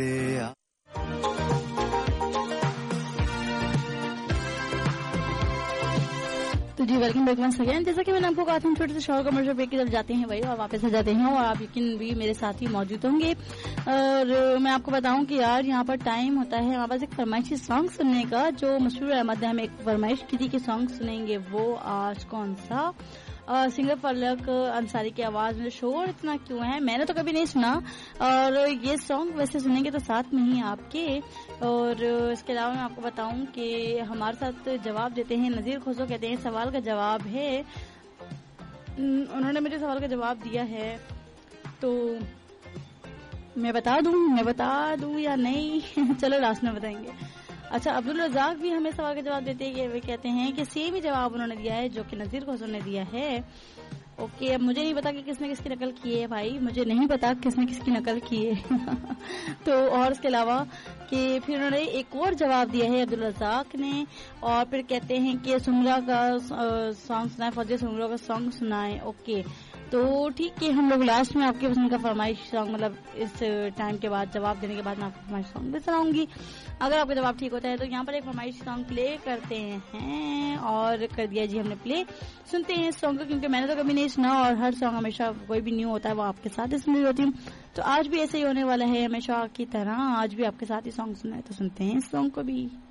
تو جی welcome back once again. جیسا کہ میں نے آپ کو کہا تھا ہم چھوٹے سے شور کمرشل بریک کی طرف جاتے ہیں بھائی اور واپس آ جاتے ہیں اور آپ یقین بھی میرے ساتھ ہی موجود ہوں گے. اور میں آپ کو بتاؤں کہ یار یہاں پر ٹائم ہوتا ہے ہمارے پاس ایک فرمائشی سانگ سننے کا. جو مشہور احمد نے ہمیں ایک فرمائش کی تھی کہ سانگ سنیں گے, وہ آج کون سا؟ سنگر فلک انصاری کی آواز میں شور اتنا کیوں ہے, میں نے تو کبھی نہیں سنا. اور یہ سانگ ویسے سنیں گے تو ساتھ میں ہی آپ کے. اور اس کے علاوہ میں آپ کو بتاؤں کہ ہمارے ساتھ جواب دیتے ہیں نذیر خسرو. کہتے ہیں سوال کا جواب ہے, انہوں نے مجھے سوال کا جواب دیا ہے تو میں بتا دوں یا نہیں؟ چلو لاسٹ میں بتائیں گے. اچھا عبدالرزاق بھی ہمیں سوال کا جواب دیتے ہیں. وہ کہتے ہیں کہ سیم ہی جواب انہوں نے دیا ہے جو کہ نذیر خسرو نے دیا ہے. اوکے, اب مجھے نہیں پتا کہ کس نے کس کی نقل کی ہے بھائی, مجھے نہیں پتا کس نے کس کی نقل کی ہے. تو اور اس کے علاوہ کہ پھر انہوں نے ایک اور جواب دیا ہے عبدالرزاق نے, اور پھر کہتے ہیں کہ سمرا کا سانگ سنائیں, فوجی سمرا کا سانگ سنائیں. اوکے تو ٹھیک ہے, ہم لوگ لاسٹ میں آپ کے پسند کا فرمائش سانگ, مطلب اس ٹائم کے بعد جواب دینے کے بعد میں آپ کو فرمائش سانگ بھی سناؤں گی. اگر آپ کا جواب ٹھیک ہوتا ہے تو یہاں پر ایک فرمائش سانگ پلے کرتے ہیں, اور کر دیا جی ہم نے پلے. سنتے ہیں اس سانگ کو, کیونکہ میں نے تو کبھی نہیں سنا اور ہر سانگ ہمیشہ کوئی بھی نیو ہوتا ہے وہ آپ کے ساتھ ہی سن رہی ہوتی ہوں. تو آج بھی ایسے ہی ہونے والا ہے ہمیشہ کی طرح, آج بھی آپ کے ساتھ ہی سانگ سنا ہے. تو سنتے ہیں اس سانگ کو بھی.